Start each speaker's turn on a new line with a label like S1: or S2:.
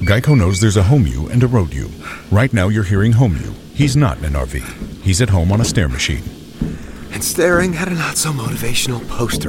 S1: Geico knows there's a home you and a road you. Right now you're hearing home you. He's not in an RV. He's at home on a stair machine.
S2: And staring at a not-so-motivational poster